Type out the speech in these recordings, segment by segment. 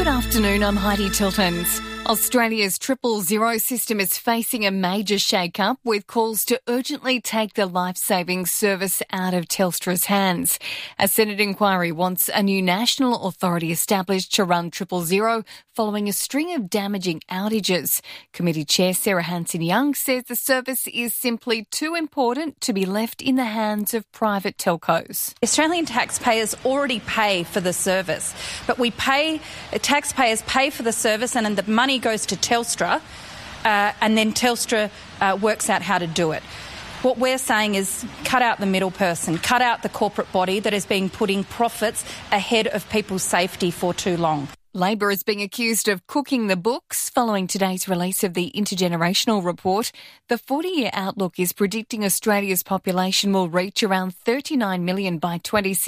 Good afternoon, I'm Heidi Tiltons. Australia's 000 system is facing a major shake-up with calls to urgently take the life-saving service out of Telstra's hands. A Senate inquiry wants a new national authority established to run 000 following a string of damaging outages. Committee Chair Sarah Hanson-Young says the service is simply too important to be left in the hands of private telcos. Australian taxpayers already pay for the service, but taxpayers pay for the service and the money goes to Telstra and then Telstra works out how to do it. What we're saying is cut out the middle person, cut out the corporate body that has been putting profits ahead of people's safety for too long. Labor is being accused of cooking the books following today's release of the Intergenerational Report. The 40-year outlook is predicting Australia's population will reach around 39 million by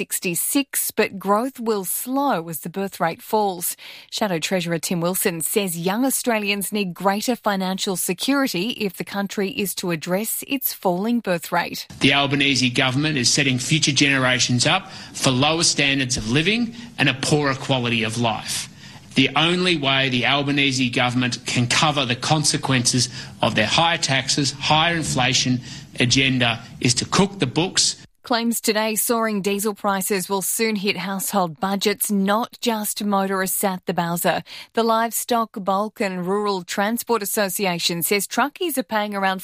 2066, but growth will slow as the birth rate falls. Shadow Treasurer Tim Wilson says young Australians need greater financial security if the country is to address its falling birth rate. The Albanese government is setting future generations up for lower standards of living and a poorer quality of life. The only way the Albanese government can cover the consequences of their higher taxes, higher inflation agenda is to cook the books. Claims today soaring diesel prices will soon hit household budgets, not just motorists at the Bowser. The Livestock, Bulk and Rural Transport Association says truckies are paying around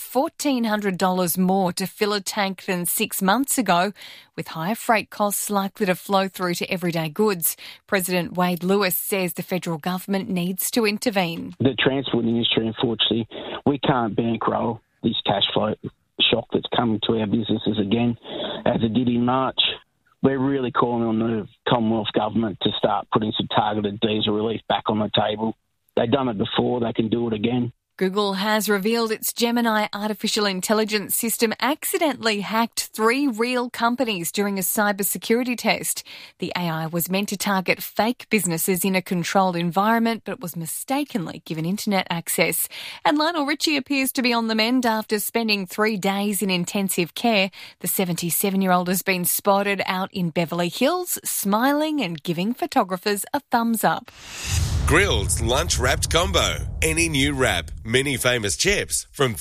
$1,400 more to fill a tank than 6 months ago, with higher freight costs likely to flow through to everyday goods. President Wade Lewis says the federal government needs to intervene. The transport industry, unfortunately, we can't bankroll this cash flow shock that's coming to our businesses again, as it did in March. We're really calling on the Commonwealth Government to start putting some targeted diesel relief back on the table. They've done it before, they can do it again. Google has revealed its Gemini artificial intelligence system accidentally hacked 3 real companies during a cybersecurity test. The AI was meant to target fake businesses in a controlled environment, but was mistakenly given internet access. And Lionel Richie appears to be on the mend after spending 3 days in intensive care. The 77-year-old has been spotted out in Beverly Hills, smiling and giving photographers a thumbs up. Grill's lunch wrapped combo. Any new wrap, mini famous chips from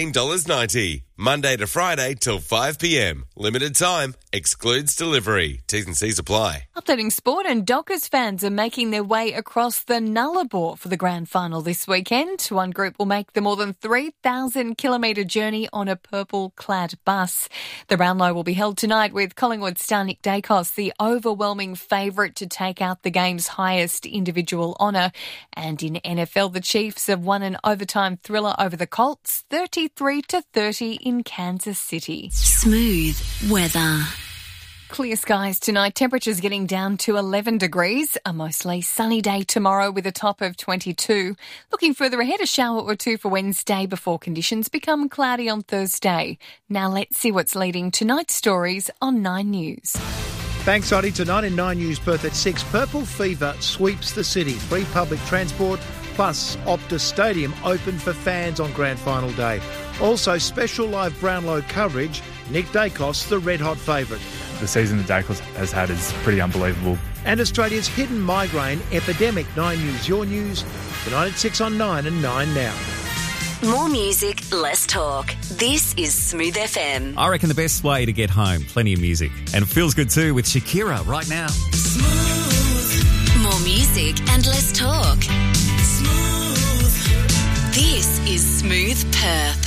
$13.90. Monday to Friday till 5 p.m. Limited time. Excludes delivery. T's and C's apply. Updating sport, and Dockers fans are making their way across the Nullarbor for the grand final this weekend. One group will make the more than 3,000-kilometre journey on a purple-clad bus. The Brownlow will be held tonight with Collingwood star Nick Dacos, the overwhelming favourite to take out the game's highest individual honour. And in NFL, the Chiefs have won an overtime thriller over the Colts, 33-30 in Kansas City. Smooth weather. Clear skies tonight, temperatures getting down to 11 degrees. A mostly sunny day tomorrow with a top of 22. Looking further ahead, a shower or two for Wednesday before conditions become cloudy on Thursday. Now let's see what's leading tonight's stories on 9 News. Thanks, Heidi. Tonight in 9 News, Perth at 6, purple fever sweeps the city. Free public transport plus Optus Stadium open for fans on grand final day. Also, special live Brownlow coverage. Nick Dacos, the red-hot favourite. The season that Dacos has had is pretty unbelievable. And Australia's hidden migraine epidemic. 9 News, your news. Tonight at 6 on 9 and 9 now. More music, less talk. This is Smooth FM. I reckon the best way to get home, plenty of music. And it feels good too with Shakira right now. Smooth. More music and less talk. Smooth. This is Smooth Perth.